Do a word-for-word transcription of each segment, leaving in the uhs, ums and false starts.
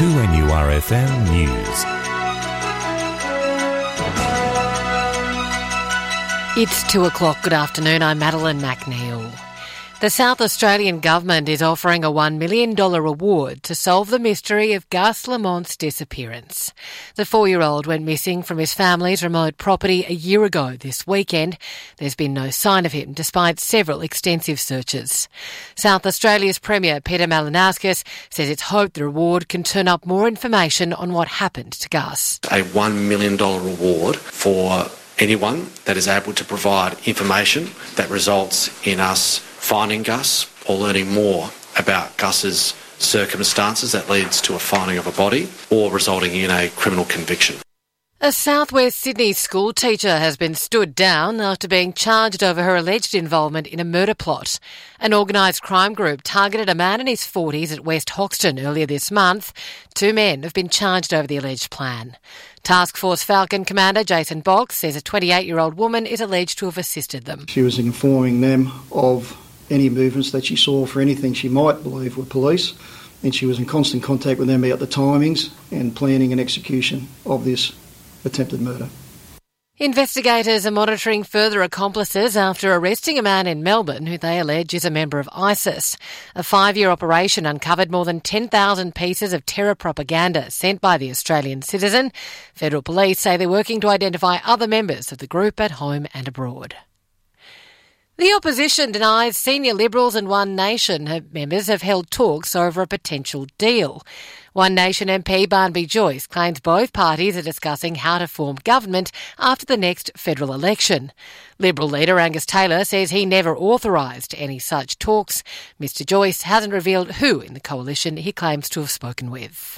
two N U R F M News. It's two o'clock. Good afternoon. I'm Madeline McNeil. The South Australian Government is offering a one million dollars reward to solve the mystery of Gus Lamont's disappearance. The four-year-old went missing from his family's remote property a year ago this weekend. There's been no sign of him, despite several extensive searches. South Australia's Premier Peter Malinauskas says it's hoped the reward can turn up more information on what happened to Gus. A one million dollars reward for anyone that is able to provide information that results in us finding Gus or learning more about Gus's circumstances that leads to a finding of a body or resulting in a criminal conviction. A South West Sydney school teacher has been stood down after being charged over her alleged involvement in a murder plot. An organised crime group targeted a man in his forties at West Hoxton earlier this month. Two men have been charged over the alleged plan. Task Force Falcon Commander Jason Box says a twenty-eight-year-old woman is alleged to have assisted them. She was informing them of any movements that she saw for anything she might believe were police, and she was in constant contact with them about the timings and planning and execution of this attempted murder. Investigators are monitoring further accomplices after arresting a man in Melbourne who they allege is a member of ISIS. A five-year operation uncovered more than ten thousand pieces of terror propaganda sent by the Australian citizen. Federal police say they're working to identify other members of the group at home and abroad. The opposition denies senior Liberals and One Nation members have held talks over a potential deal. One Nation M P Barnaby Joyce claims both parties are discussing how to form government after the next federal election. Liberal leader Angus Taylor says he never authorised any such talks. Mister Joyce hasn't revealed who in the coalition he claims to have spoken with.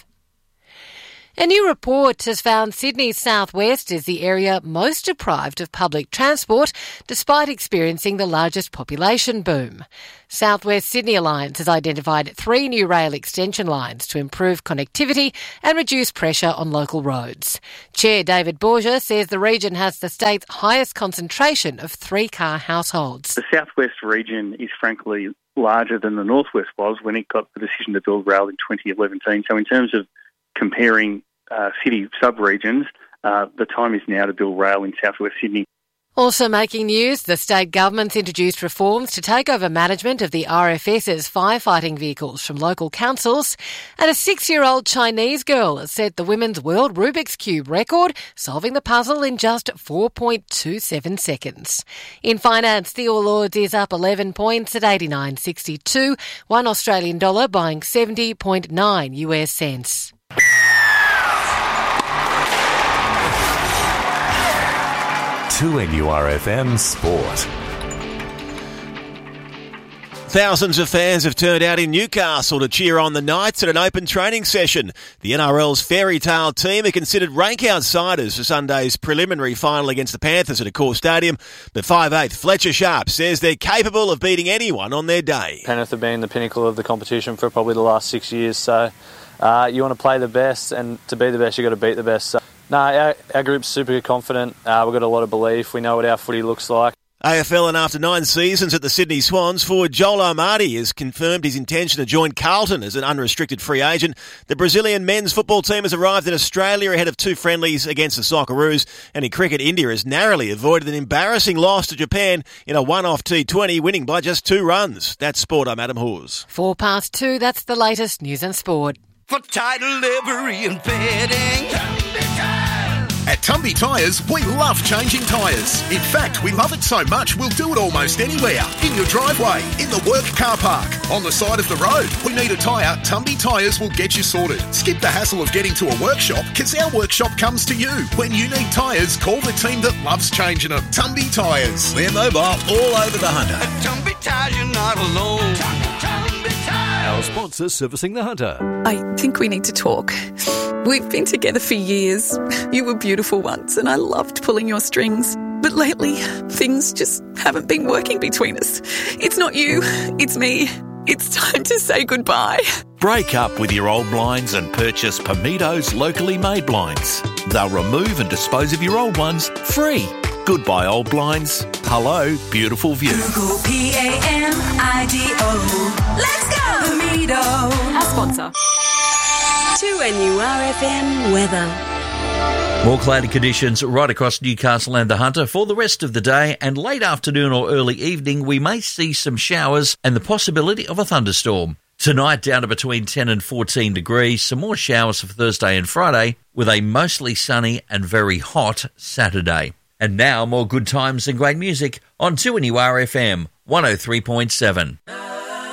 A new report has found Sydney's southwest is the area most deprived of public transport, despite experiencing the largest population boom. South West Sydney Alliance has identified three new rail extension lines to improve connectivity and reduce pressure on local roads. Chair David Borgia says the region has the state's highest concentration of three-car households. The southwest region is frankly larger than the northwest was when it got the decision to build rail in twenty eleven. So in terms of comparing uh, city sub-regions, uh, the time is now to build rail in southwest Sydney. Also making news, the state government's introduced reforms to take over management of the R F S's firefighting vehicles from local councils, and a six-year-old Chinese girl has set the women's world Rubik's Cube record, solving the puzzle in just four point two seven seconds. In finance, the All Ords is up eleven points at eighty-nine sixty-two, one Australian dollar buying seventy point nine U S cents. two N U R F M Sport. Thousands of fans have turned out in Newcastle to cheer on the Knights at an open training session. The N R L's fairy tale team are considered rank outsiders for Sunday's preliminary final against the Panthers at Accor Stadium, but five eighth Fletcher Sharp says they're capable of beating anyone on their day. Penrith have been the pinnacle of the competition for probably the last six years, so uh, you want to play the best, and to be the best, you've got to beat the best. So, no, our, our group's super confident. Uh, we've got a lot of belief. We know what our footy looks like. A F L, and after nine seasons at the Sydney Swans, forward Joel Omadi has confirmed his intention to join Carlton as an unrestricted free agent. The Brazilian men's football team has arrived in Australia ahead of two friendlies against the Socceroos, and in cricket, India has narrowly avoided an embarrassing loss to Japan in a one-off T twenty, winning by just two runs. That's sport. I'm Adam Hawes. Four past two, that's the latest news and sport. For title, livery and bedding. At Tumby Tyres, we love changing tyres. In fact, we love it so much, we'll do it almost anywhere. In your driveway, in the work car park, on the side of the road. We need a tyre, Tumby Tyres will get you sorted. Skip the hassle of getting to a workshop, because our workshop comes to you. When you need tyres, call the team that loves changing them. Tumby Tyres. We're mobile all over the Hunter. At Tumby Tyres, you're not alone. Tumby Tyres. Our sponsor, Servicing the Hunter. I think we need to talk. We've been together for years. You were beautiful once, and I loved pulling your strings. But lately, things just haven't been working between us. It's not you, it's me. It's time to say goodbye. Break up with your old blinds and purchase Pamido's locally made blinds. They'll remove and dispose of your old ones free. Goodbye, old blinds. Hello, beautiful view. Google P A M I D O. Let's go, Pamido. Our sponsor. two N U R F M weather. More cloudy conditions right across Newcastle and the Hunter for the rest of the day, and late afternoon or early evening we may see some showers and the possibility of a thunderstorm. Tonight down to between ten and fourteen degrees, some more showers for Thursday and Friday with a mostly sunny and very hot Saturday. And now more good times and great music on two N U R F M one oh three point seven.